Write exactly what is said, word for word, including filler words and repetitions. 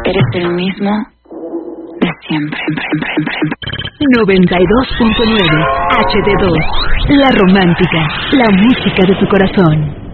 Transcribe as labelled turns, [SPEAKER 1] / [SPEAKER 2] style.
[SPEAKER 1] Eres el mismo de siempre.
[SPEAKER 2] noventa y dos punto nueve H D dos. La romántica, la música de tu corazón.